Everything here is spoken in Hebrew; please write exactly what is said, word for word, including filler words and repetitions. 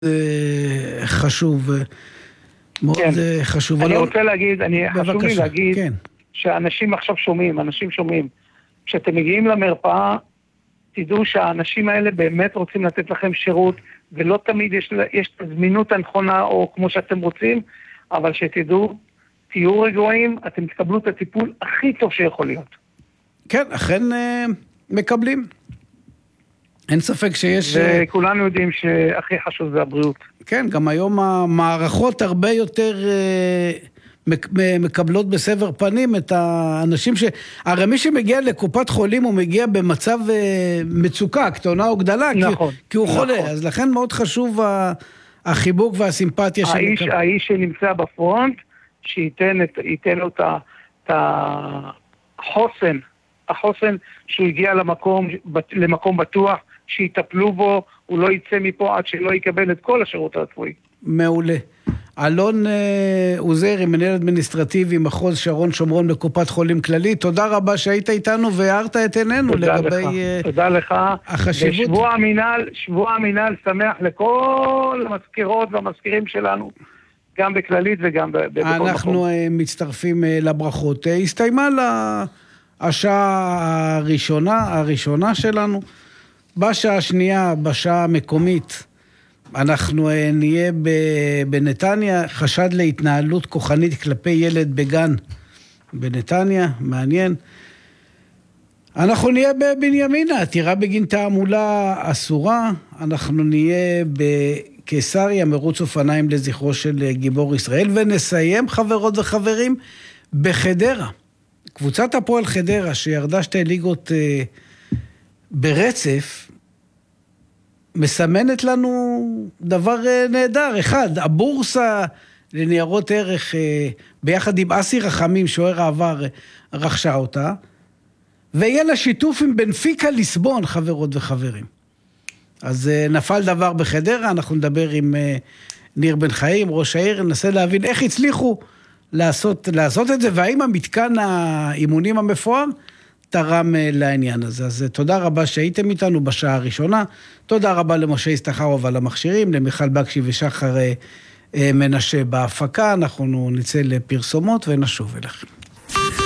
חשוב, מאוד חשוב. אני רוצה להגיד, חשוב לי להגיד שאנשים עכשיו שומעים, אנשים שומעים. כשאתם מגיעים למרפאה, תדעו שהאנשים האלה באמת רוצים לתת לכם שירות, ולא תמיד יש, יש את הזמינות הנכונה או כמו שאתם רוצים, אבל שתדעו, תהיו רגועים, אתם תקבלו את הטיפול הכי טוב שיכול להיות. כן, אכן מקבלים. אין ספק שיש... וכולנו יודעים שהכי חשוב זה הבריאות. כן, גם היום המערכות הרבה יותר מקבלות בסבר פנים את האנשים ש... הרי מי שמגיע לקופת חולים הוא מגיע במצב מצוקה, קטנה או גדלה, נכון, כי, כי הוא נכון. חולה. אז לכן מאוד חשוב החיבוק והסימפתיה של... האיש, האיש שנמצא בפרונט, שייתן, את, ייתן לו את החוסן, החוסן שהוא הגיע למקום, למקום בטוח, שיטפלו בו, הוא לא יצא מפה עד שלא יקבל את כל השירות הרפואי. מעולה. אלון עוזרי, מנהל אדמיניסטרטיבי, מחוז שרון שומרון בקופת חולים כללית, תודה רבה שהיית איתנו והארת את עינינו לגבי תודה לך. החשיבות. ושבוע המינהל, שבוע המינהל שמח לכל המזכירות והמזכירים שלנו, גם בכללית וגם בכל מקום. אנחנו מצטרפים לברכות. הסתיימה השעה הראשונה, הראשונה שלנו. בשעה השנייה, בשעה המקומית, אנחנו נהיה בנתניה, חשד להתנהלות כוחנית כלפי ילד בגן בנתניה, מעניין. אנחנו נהיה בבנימינה, עתירה בגין תעמולה אסורה, אנחנו נהיה בקיסריה, מרוץ אופניים לזכרו של גיבור ישראל, ונסיים חברות וחברים בחדרה. קבוצת הפועל חדרה שירדה שתי ליגות ברצף, מסמנת לנו דבר נהדר. אחד, הבורסה לניירות ערך, ביחד עם אסי רחמים, שוער העבר, רכשה אותה, ויהיה לה שיתוף עם בנפיקה ליסבון, חברות וחברים. אז נפל דבר בחדרה, אנחנו נדבר עם ניר בן חיים, ראש העיר, ננסה להבין איך הצליחו לעשות, לעשות את זה, והאם המתקן האימונים המפואר תרם לעניין הזה. אז תודה רבה שהייתם איתנו בשעה הראשונה, תודה רבה למשה הסתחרוב על המכשירים, למיכל בקשי ושחר מנשה בהפקה, אנחנו נצא לפרסומות ונשוב אליכם.